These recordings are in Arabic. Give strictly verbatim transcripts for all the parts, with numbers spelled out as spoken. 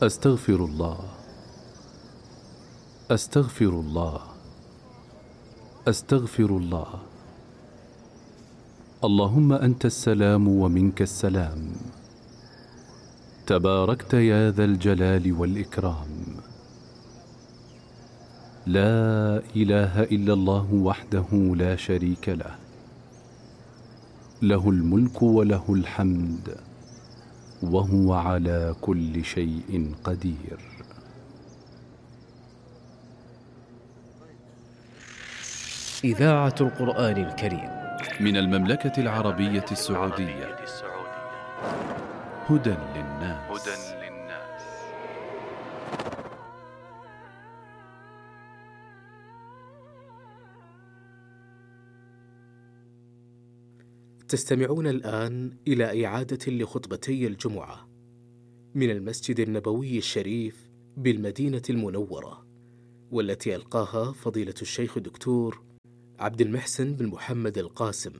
أستغفر الله أستغفر الله أستغفر الله. اللهم أنت السلام ومنك السلام، تباركت يا ذا الجلال والإكرام. لا إله إلا الله وحده لا شريك له، له الملك وله الحمد وهو على كل شيء قدير. إذاعة القرآن الكريم من المملكة العربية السعودية. هدى للناس. تستمعون الآن إلى إعادة لخطبتي الجمعة من المسجد النبوي الشريف بالمدينة المنورة، والتي ألقاها فضيلة الشيخ الدكتور عبد المحسن بن محمد القاسم.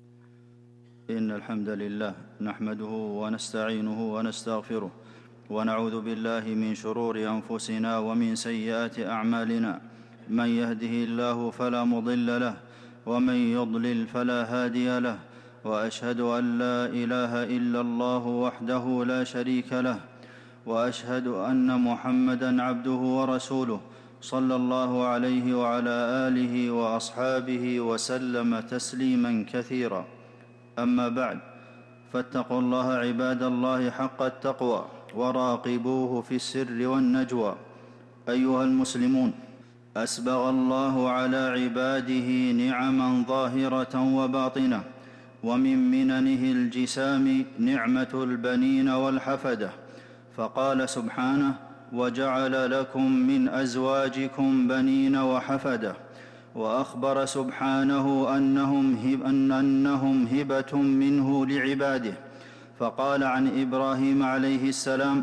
إن الحمد لله نحمده ونستعينه ونستغفره، ونعوذ بالله من شرور أنفسنا ومن سيئات أعمالنا. من يهده الله فلا مضل له، ومن يضلل فلا هادي له. وأشهد أن لا إله إلا الله وحده لا شريك له، وأشهد أن محمدًا عبده ورسوله صلى الله عليه وعلى آله وأصحابه وسلم تسليمًا كثيرا. أما بعد، فاتقوا الله عباد الله حق التقوى، وراقبوه في السر والنجوى. أيها المسلمون، أسبغ الله على عباده نعمًا ظاهرة وباطنة، ومن مننه الجسام نعمة البنين والحفدة، فقال سبحانه: وجعل لكم من أزواجكم بنين وحفدة. وأخبر سبحانه أنهم, هب أن أنهم هبة منه لعباده، فقال عن إبراهيم عليه السلام: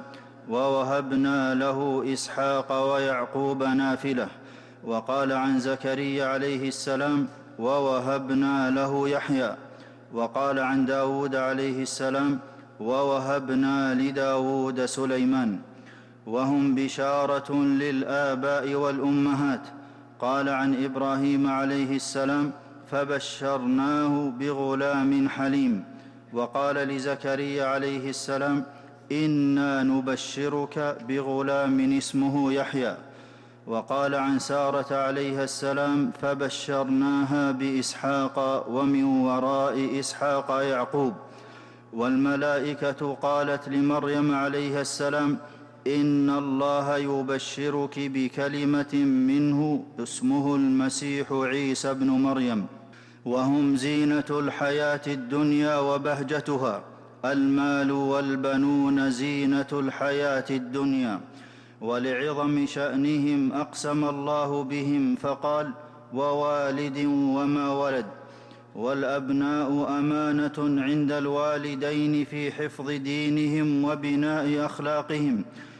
ووهبنا له إسحاق ويعقوب نافلة. وقال عن زكريا عليه السلام: ووهبنا له يحيى. وقال عن داود عليه السلام: ووهبنا لداود سليمان. وهم بشارة للآباء والأمهات. قال عن إبراهيم عليه السلام: فبشرناه بغلام حليم. وقال لزكريا عليه السلام: إنا نبشرك بغلام اسمه يحيى. وقال عن سارة عليها السلام: فبشرناها بإسحاق ومن وراء إسحاق يعقوب. والملائكة قالت لمريم عليها السلام: إن الله يبشرك بكلمة منه اسمه المسيح عيسى ابن مريم. وهم زينة الحياة الدنيا وبهجتها. المال والبنون زينة الحياة الدنيا. ولعظم شأنهم أقسم الله بهم فقال: ووالد وما ولد. والأبناء أمانة عند الوالدين في حفظ دينهم وبناء أخلاقهم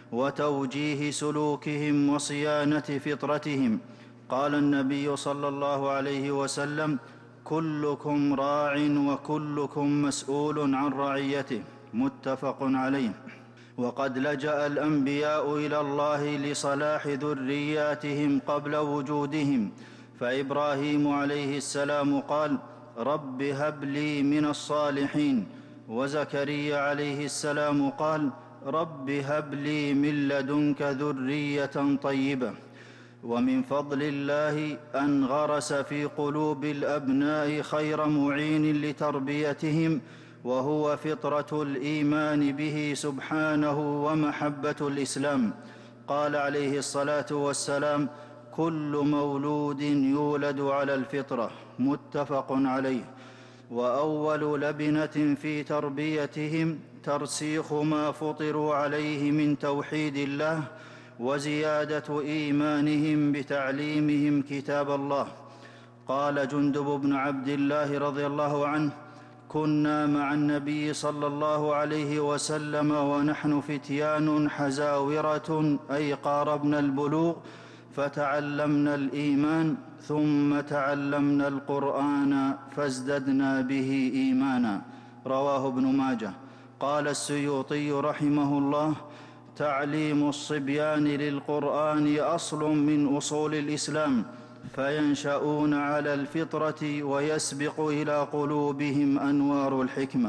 وتوجيه سلوكهم وصيانة فطرتهم. قال النبي صلى الله عليه وسلم: كلكم راع وكلكم مسؤول عن رعيته. متفق عليه. وقد لجأ الأنبياء إلى الله لصلاح ذرياتهم قبل وجودهم، فإبراهيم عليه السلام قال: رب هب لي من الصالحين. وزكريا عليه السلام قال: رب هب لي من لدنك ذرية طيبة. ومن فضل الله أن غرس في قلوب الأبناء خير معين لتربيتهم، وهو فطرة الإيمان به سبحانه ومحبة الإسلام. قال عليه الصلاة والسلام: كل مولود يولد على الفطرة. متفق عليه. وأول لبنة في تربيتهم ترسيخ ما فطروا عليه من توحيد الله، وزيادة إيمانهم بتعليمهم كتاب الله. قال جندب بن عبد الله رضي الله عنه: كنا مع النبي صلى الله عليه وسلم ونحن فتيان حزاورة، أي قاربنا البلوغ، فتعلمنا الإيمان ثم تعلمنا القرآن فازددنا به إيمانا. رواه ابن ماجه. قال السيوطي رحمه الله: تعليم الصبيان للقرآن أصل من أصول الإسلام، فينشأون على الفطرة ويسبق إلى قلوبهم أنوار الحكمة.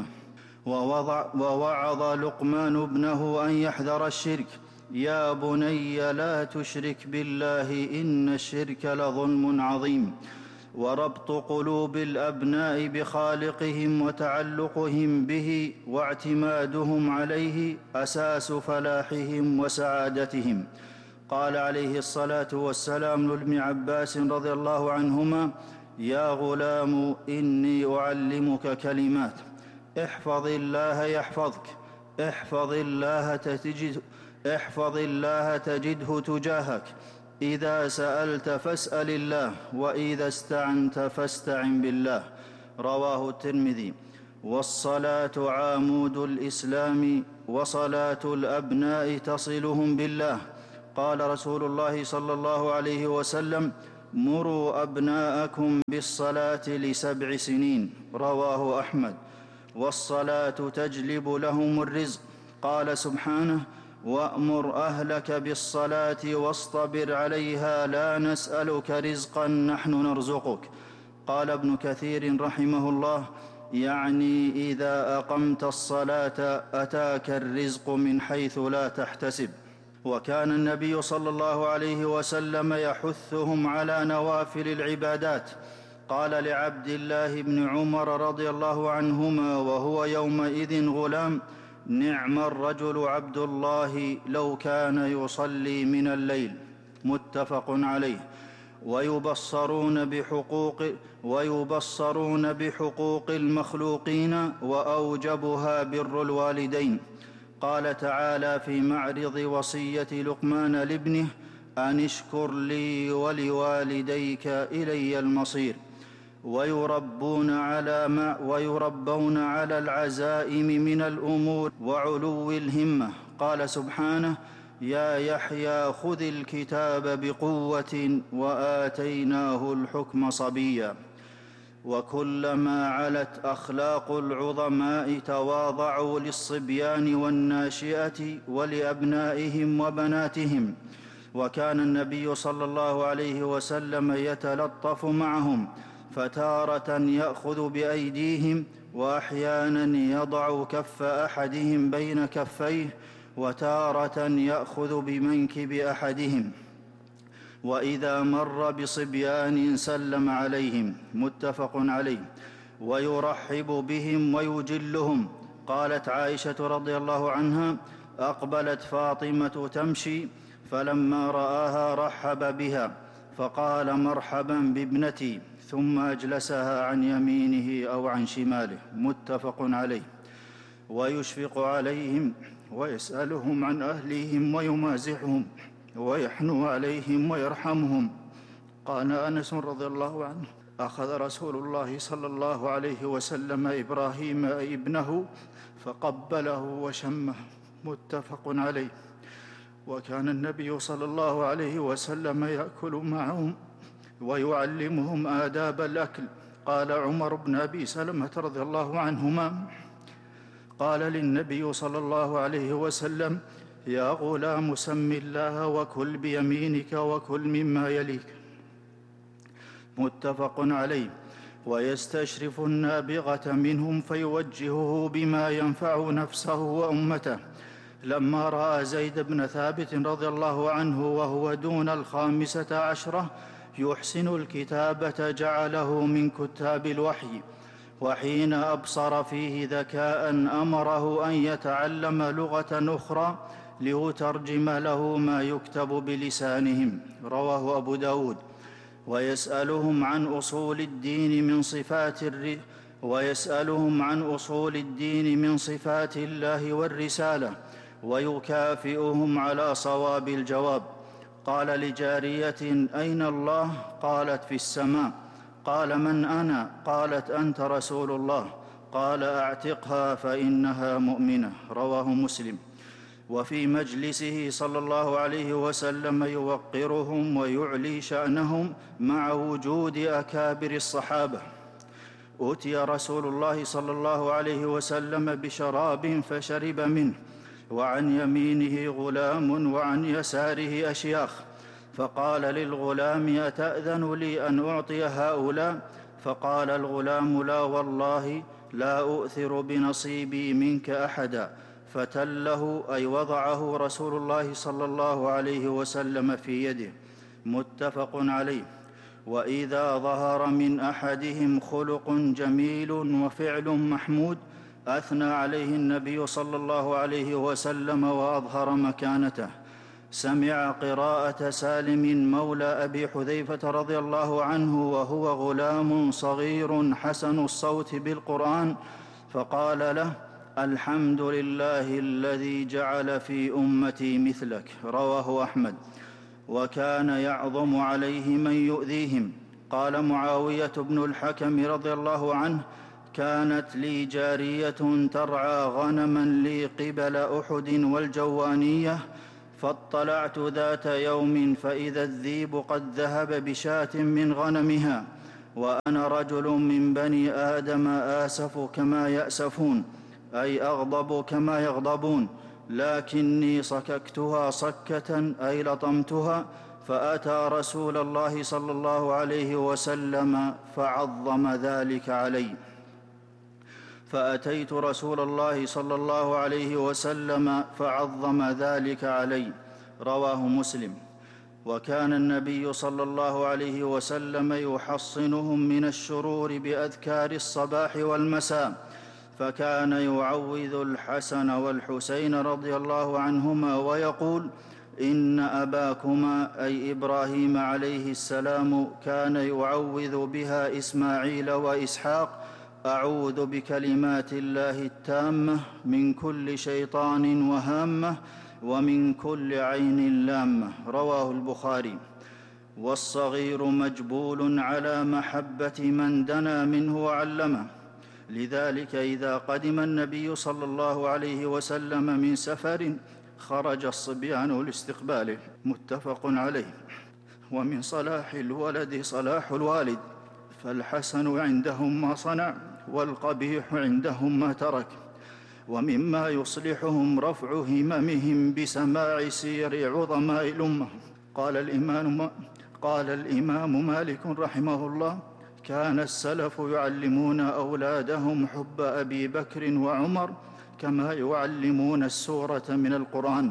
ووعظ لقمان ابنه أن يحذر الشرك: يا بني لا تشرك بالله إن الشرك لظلم عظيم. وربط قلوب الأبناء بخالقهم وتعلقهم به واعتمادهم عليه أساس فلاحهم وسعادتهم. قال عليه الصلاة والسلام لابن عباس رضي الله عنهما: يا غلام إني أعلمك كلمات، احفظ الله يحفظك، احفظ الله تجده, احفظ الله تجده تجاهك، إذا سألت فاسأل الله، وإذا استعنت فاستعن بالله. رواه الترمذي. والصلاة عامود الإسلام، وصلاة الأبناء تصلهم بالله. قال رسول الله صلى الله عليه وسلم: مروا أبناءكم بالصلاة لسبع سنين. رواه أحمد. والصلاة تجلب لهم الرزق. قال سبحانه: وأمر أهلك بالصلاة واصطبر عليها لا نسألك رزقا نحن نرزقك. قال ابن كثير رحمه الله: يعني إذا أقمت الصلاة أتاك الرزق من حيث لا تحتسب. وكان النبي صلى الله عليه وسلم يحثهم على نوافل العبادات. قال لعبد الله بن عمر رضي الله عنهما وهو يومئذ غلام: نعم الرجل عبد الله لو كان يصلي من الليل. متفق عليه. ويبصرون بحقوق, ويبصرون بحقوق المخلوقين، وأوجبها بر الوالدين. قال تعالى في معرض وصية لقمان لابنه: أن اشكر لي ولوالديك إلي المصير. ويربون على, ما ويربون على العزائم من الأمور وعلو الهمة. قال سبحانه: يا يحيى خذ الكتاب بقوة وآتيناه الحكم صبيا. وكلما علت أخلاق العظماء تواضعوا للصبيان والناشئة ولأبنائهم وبناتهم. وكان النبي صلى الله عليه وسلم يتلطف معهم، فتارة يأخذ بأيديهم، وأحيانا يضع كف أحدهم بين كفيه، وتارة يأخذ بمنكب أحدهم. وإذا مر بصبيان سلم عليهم. متفق عليه. ويرحب بهم ويجلهم. قالت عائشة رضي الله عنها: أقبلت فاطمة تمشي، فلما رآها رحب بها، فقال: مرحبا بابنتي، ثم أجلسها عن يمينه أو عن شماله. متفق عليه. ويشفق عليهم ويسألهم عن أهليهم ويمازحهم ويحنو عليهم ويرحمهم. قال أنس رضي الله عنه: أخذ رسول الله صلى الله عليه وسلم إبراهيم ابنه فقبله وشمه. متفق عليه. وكان النبي صلى الله عليه وسلم يأكل معهم ويعلمهم آداب الأكل. قال عمر بن أبي سلمة رضي الله عنهما: قال للنبي صلى الله عليه وسلم: يا غلام سم الله وكل بيمينك وكل مما يليك. متفق عليه. ويستشرف النابغة منهم فيوجهه بما ينفع نفسه وأمته. لما رأى زيد بن ثابت رضي الله عنه وهو دون الخامسة عشرة يحسن الكتابة جعله من كتاب الوحي، وحين أبصر فيه ذكاء أمره أن يتعلم لغة أخرى ليترجم له ما يكتب بلسانهم. رواه أبو داود. ويسألهم عن أصول الدين من صفات الر... ويسألهم عن أصول الدين من صفات الله والرسالة، ويكافئهم على صواب الجواب. قال لجارية: أين الله؟ قالت: في السماء. قال: من أنا؟ قالت: أنت رسول الله. قال: أعتقها فإنها مؤمنة. رواه مسلم. وفي مجلسه صلى الله عليه وسلم يوقرهم ويعلي شأنهم مع وجود أكابر الصحابة. أتي رسول الله صلى الله عليه وسلم بشراب فشرب منه، وعن يمينه غلام وعن يساره أشياخ، فقال للغلام: أتأذن لي أن أعطي هؤلاء؟ فقال الغلام: لا والله لا أؤثر بنصيبي منك أحدا. فتله أي وضعه رسول الله صلى الله عليه وسلم في يده. متفق عليه. وإذا ظهر من أحدهم خلق جميل وفعل محمود أثنى عليه النبي صلى الله عليه وسلم وأظهر مكانته. سمع قراءة سالم مولى أبي حذيفة رضي الله عنه وهو غلام صغير حسن الصوت بالقرآن، فقال له: الحمد لله الذي جعل في أمتي مثلك. رواه أحمد. وكان يعظم عليه من يؤذيهم. قال معاوية بن الحكم رضي الله عنه: كانت لي جارية ترعى غنما لي قبل أحد والجوانية، فاطلعت ذات يوم فإذا الذيب قد ذهب بشاة من غنمها، وأنا رجل من بني آدم آسف كما يأسفون، أي أغضب كما يغضبون، لكني صككتها صكة أي لطمتها، فأتى رسول الله صلى الله عليه وسلم فعظم ذلك علي. فأتيت رسول الله صلى الله عليه وسلم فعظم ذلك علي. رواه مسلم. وكان النبي صلى الله عليه وسلم يحصنهم من الشرور بأذكار الصباح والمساء، فكان يعوذ الحسن والحسين رضي الله عنهما ويقول: إن أباكما أي إبراهيم عليه السلام كان يعوذ بها إسماعيل وإسحاق: أعوذ بكلمات الله التامة من كل شيطان وهامة ومن كل عين لامة. رواه البخاري. والصغير مجبول على محبة من دنا منه وعلمه، لذلك إذا قدم النبي صلى الله عليه وسلم من سفر خرج الصبيان لاستقباله. متفق عليه. ومن صلاح الولد صلاح الوالد، فالحسن عندهم ما صنع والقبيح عندهم ما ترك. ومما يصلحهم رفع هممهم بسماع سير عظماء الأمة. قال الإمام, قال الإمام مالك رحمه الله: كان السلف يعلمون أولادهم حب أبي بكر وعمر كما يعلمون السورة من القرآن.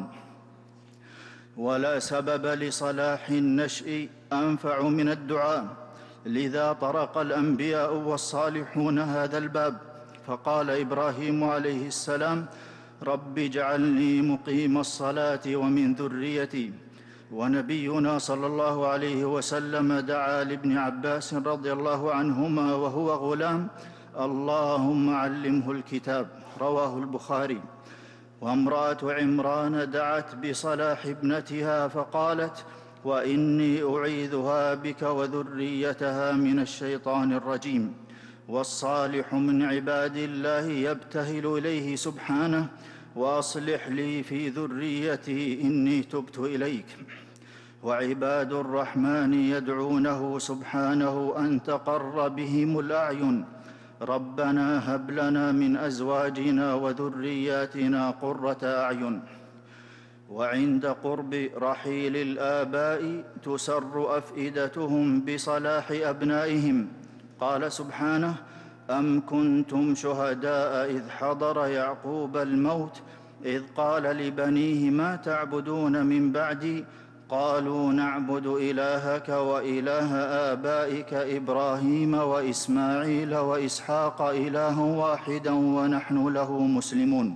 ولا سبب لصلاح النشء أنفع من الدعاء، لذا طرق الأنبياء والصالحون هذا الباب، فقال إبراهيم عليه السلام: رب اجعلني مقيم الصلاة ومن ذريتي. ونبينا صلى الله عليه وسلم دعا لابن عباس رضي الله عنهما وهو غلام: اللهم علمه الكتاب. رواه البخاري. وامرأة عمران دعت بصلاح ابنتها فقالت: وإني أعيذها بك وذريتها من الشيطان الرجيم. والصالح من عباد الله يبتهل إليه سبحانه: وأصلح لي في ذريتي إني تبت إليك. وعباد الرحمن يدعونه سبحانه أن تقر بهم الأعين: ربنا هب لنا من أزواجنا وذرياتنا قرة أعين. وعند قرب رحيل الآباء تسر أفئدتهم بصلاح أبنائهم. قال سبحانه: أم كنتم شهداء إذ حضر يعقوب الموت إذ قال لبنيه ما تعبدون من بعدي قالوا نعبد إلهك وإله آبائك إبراهيم وإسماعيل وإسحاق إلها واحدا ونحن له مسلمون.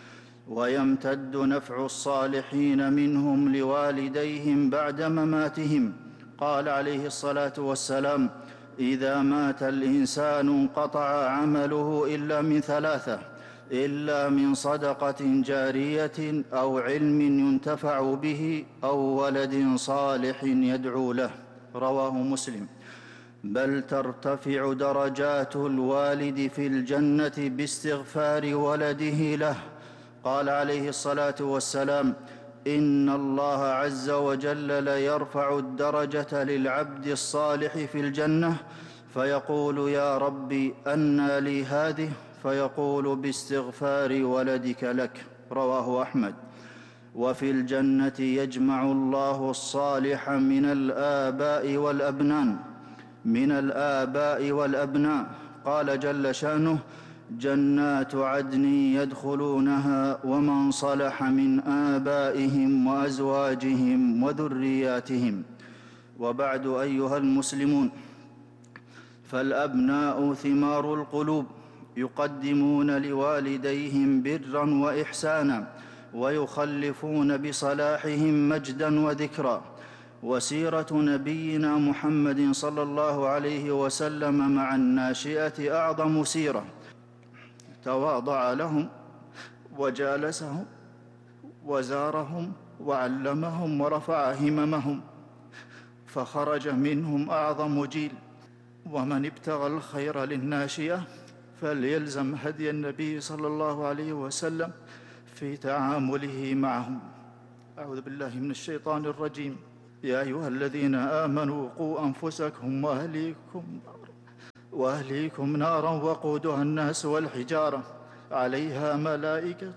ويمتد نفع الصالحين منهم لوالديهم بعد مماتهم. قال عليه الصلاة والسلام: إذا مات الإنسان انقطع عمله إلا من ثلاثة: إلا من صدقة جارية أو علم ينتفع به أو ولد صالح يدعو له. رواه مسلم. بل ترتفع درجات الوالد في الجنة باستغفار ولده له. قال عليه الصلاة والسلام: إن الله عز وجل ليرفع الدرجة للعبد الصالح في الجنة فيقول: يا ربي أنى لي هذه؟ فيقول: باستغفار ولدك لك. رواه أحمد. وفي الجنة يجمع الله الصالح من الآباء والأبنان من الآباء والأبناء قال جل شأنه: جنات عدن يدخلونها ومن صلح من آبائهم وأزواجهم وذرياتهم. وبعد أيها المسلمون، فالأبناء ثمار القلوب، يقدمون لوالديهم برا وإحسانا، ويخلفون بصلاحهم مجدا وذكرا. وسيرة نبينا محمد صلى الله عليه وسلم مع الناشئة أعظم سيرة. تواضع لهم وجالسهم وزارهم وعلمهم ورفع هممهم، فخرج منهم أعظم جيل. ومن ابتغى الخير للناشئة فليلزم هدي النبي صلى الله عليه وسلم في تعامله معهم. أعوذ بالله من الشيطان الرجيم. يا أيها الذين آمنوا قوا أنفسكم وأهليكم وأهليكم نارا وقودها الناس والحجارة عليها ملائكة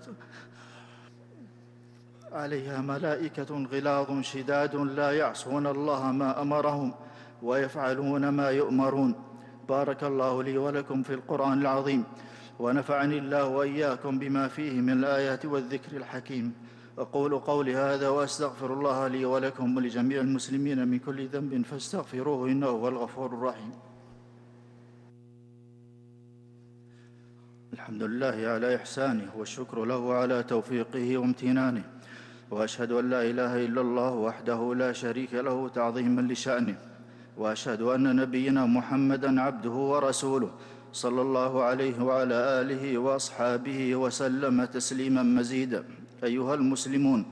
عليها ملائكة غلاظ شداد لا يعصون الله ما أمرهم ويفعلون ما يؤمرون. بارك الله لي ولكم في القرآن العظيم، ونفعني الله وإياكم بما فيه من الآيات والذكر الحكيم. أقول قولي هذا وأستغفر الله لي ولكم ولجميع المسلمين من كل ذنب فاستغفروه إنه هو الغفور الرحيم. الحمد لله على إحسانه، والشكر له على توفيقه وامتنانه، وأشهد أن لا إله إلا الله وحده لا شريك له تعظيما لشأنه، وأشهد أن نبينا محمدًا عبده ورسوله صلى الله عليه وعلى آله وأصحابه وسلم تسليما مزيدا. أيها المسلمون،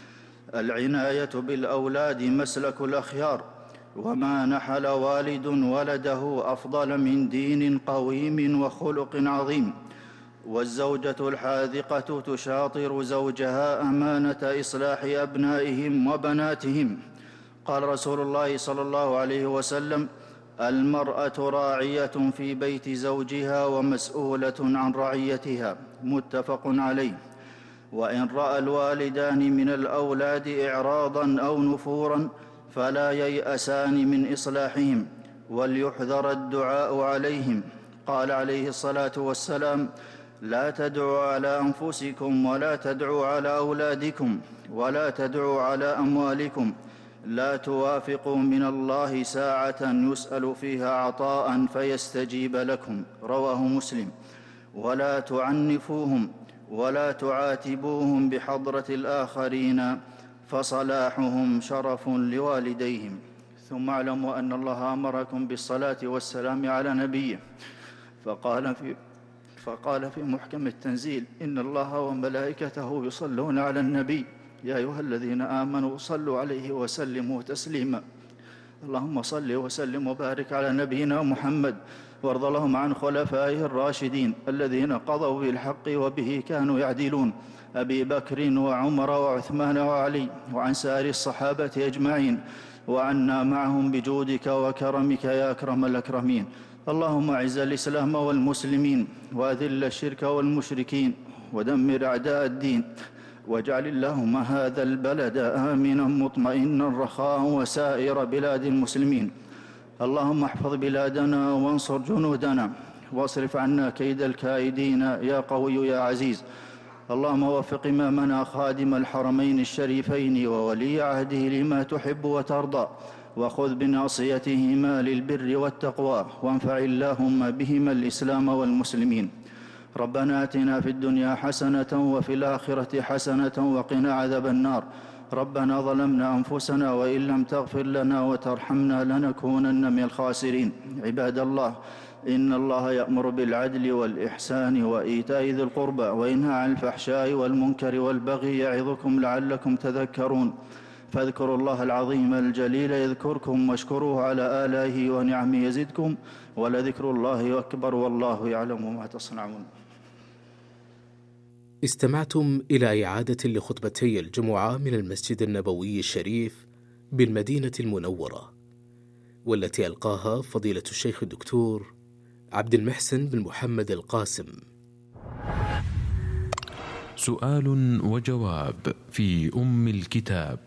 العناية بالأولاد مسلك الأخيار، وما نحل والد ولده أفضل من دين قويم وخلق عظيم. والزوجة الحاذقة تشاطر زوجها أمانة إصلاح أبنائهم وبناتهم. قال رسول الله صلى الله عليه وسلم: المرأة راعية في بيت زوجها ومسؤولة عن رعيتها. متفق عليه. وإن رأى الوالدان من الأولاد إعراضا أو نفورا فلا ييأسان من إصلاحهم، وليحذر الدعاء عليهم. قال عليه الصلاة والسلام: لا تدعوا على أنفسكم ولا تدعوا على أولادكم ولا تدعوا على أموالكم، لا توافقوا من الله ساعة يسأل فيها عطاء فيستجيب لكم. رواه مسلم. ولا تعنفوهم ولا تعاتبوهم بحضرة الآخرين، فصلاحهم شرف لوالديهم. ثم اعلموا أن الله أمركم بالصلاة والسلام على نبيه، فقال في فقال في محكم التنزيل: إن الله وملائكته يصلون على النبي يا أيها الذين آمنوا صلوا عليه وسلموا تسليما. اللهم صل وسلم وبارك على نبينا محمد، وارض اللهم عن خلفائه الراشدين الذين قضوا بالحق وبه كانوا يعدلون، أبي بكر وعمر وعثمان وعلي، وعن سائر الصحابة أجمعين، وعنا معهم بجودك وكرمك يا أكرم الأكرمين. اللهم أعز الإسلام والمسلمين، وأذل الشرك والمشركين، ودمر أعداء الدين، واجعل اللهم هذا البلد آمنا مطمئنا رخاء وسائر بلاد المسلمين. اللهم احفظ بلادنا وانصر جنودنا، واصرف عنا كيد الكائدين يا قوي يا عزيز. اللهم وفق إمامنا خادم الحرمين الشريفين وولي عهده لما تحب وترضى، وخذ بناصيتهما للبر والتقوى، وانفع اللهم بهما الإسلام والمسلمين. ربنا آتنا في الدنيا حسنة وفي الآخرة حسنة وقنا عذاب النار. ربنا ظلمنا أنفسنا وإن لم تغفر لنا وترحمنا لنكونن من الخاسرين. عباد الله، إن الله يأمر بالعدل والإحسان وإيتاء ذي القربى وينهى عن الفحشاء والمنكر والبغي يعظكم لعلكم تذكرون. فاذكروا الله العظيم الجليل يذكركم، واشكروه على آلائه ونعمه يزدكم، ولذكر الله أكبر والله يعلم ما تصنعون. استمعتم إلى إعادة لخطبتي الجمعة من المسجد النبوي الشريف بالمدينة المنورة، والتي ألقاها فضيلة الشيخ الدكتور عبد المحسن بن محمد القاسم. سؤال وجواب في أم الكتاب.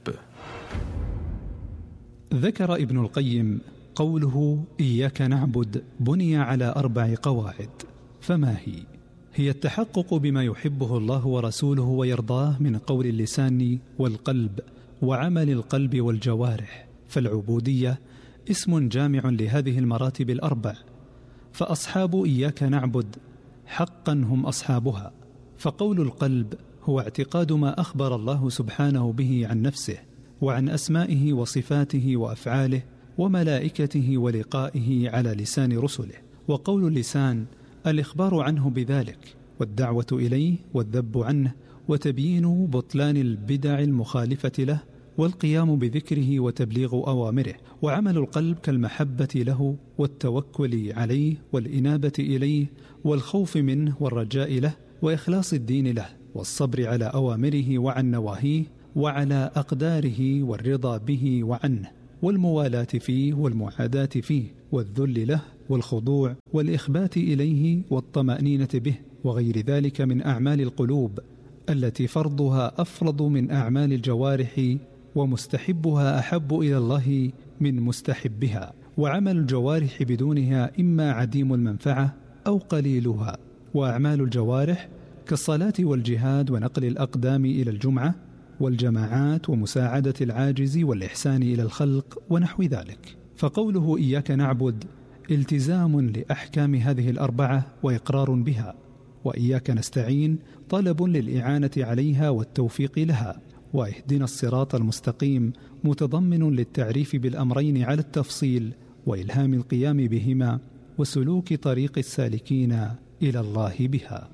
ذكر ابن القيم قوله إياك نعبد بني على أربع قواعد، فما هي؟ هي التحقق بما يحبه الله ورسوله ويرضاه من قول اللسان والقلب وعمل القلب والجوارح، فالعبودية اسم جامع لهذه المراتب الأربع، فأصحاب إياك نعبد حقا هم أصحابها. فقول القلب هو اعتقاد ما أخبر الله سبحانه به عن نفسه وعن أسمائه وصفاته وأفعاله وملائكته ولقائه على لسان رسله. وقول اللسان الإخبار عنه بذلك والدعوة إليه والذب عنه وتبيين بطلان البدع المخالفة له والقيام بذكره وتبليغ أوامره. وعمل القلب كالمحبة له والتوكل عليه والإنابة إليه والخوف منه والرجاء له وإخلاص الدين له والصبر على أوامره وعن نواهيه وعلى أقداره والرضا به وعنه والموالاة فيه والمعاداة فيه والذل له والخضوع والإخبات إليه والطمأنينة به وغير ذلك من أعمال القلوب التي فرضها أفرض من أعمال الجوارح ومستحبها أحب إلى الله من مستحبها. وعمل الجوارح بدونها إما عديم المنفعة أو قليلها. وأعمال الجوارح كالصلاة والجهاد ونقل الأقدام إلى الجمعة والجماعات ومساعدة العاجز والإحسان إلى الخلق ونحو ذلك. فقوله إياك نعبد التزام لأحكام هذه الأربعة وإقرار بها، وإياك نستعين طلب للإعانة عليها والتوفيق لها. واهدنا الصراط المستقيم متضمن للتعريف بالأمرين على التفصيل وإلهام القيام بهما وسلوك طريق السالكين إلى الله بها.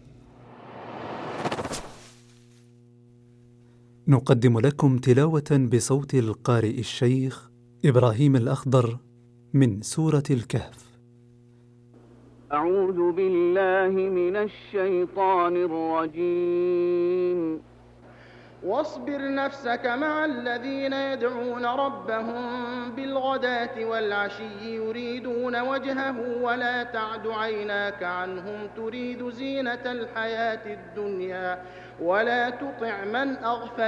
نقدم لكم تلاوة بصوت القارئ الشيخ إبراهيم الأخضر من سورة الكهف. أعوذ بالله من الشيطان الرجيم. واصبر نفسك مع الذين يدعون ربهم بالغداة والعشي يريدون وجهه ولا تعد عيناك عنهم تريد زينة الحياة الدنيا ولا تطع من أغفل